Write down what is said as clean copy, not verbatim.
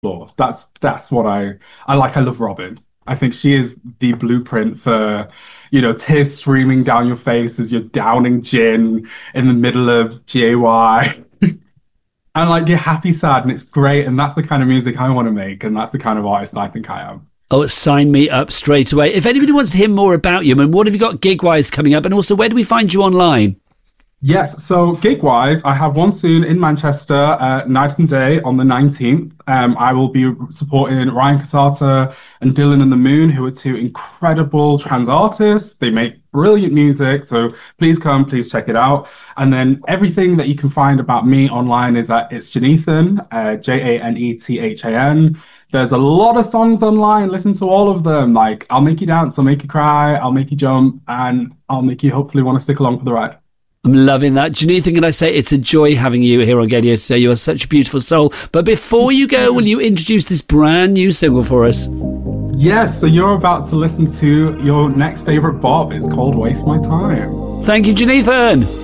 floor. That's what I like. I love Robin. I think she is the blueprint for, tears streaming down your face as you're downing gin in the middle of GAY. And like you're happy, sad, and it's great. And that's the kind of music I want to make, and that's the kind of artist I think I am. Oh, sign me up straight away. If anybody wants to hear more about you, and what have you got gig-wise coming up? And also, where do we find you online? Yes, so gig-wise, I have one soon in Manchester, Night and Day on the 19th. I will be supporting Ryan Casata and Dylan and the Moon, who are two incredible trans artists. They make brilliant music, so please come, please check it out. And then everything that you can find about me online is at It's Janethan, Janethan. There's a lot of songs online. Listen to all of them. Like, I'll make you dance, I'll make you cry, I'll make you jump, and I'll make you hopefully want to stick along for the ride. I'm loving that. Janethan, can I say it's a joy having you here on Gaydio today. You are such a beautiful soul. But before you go, will you introduce this brand new single for us? Yes, so you're about to listen to your next favourite bop. It's called Waste My Time. Thank you, Janethan.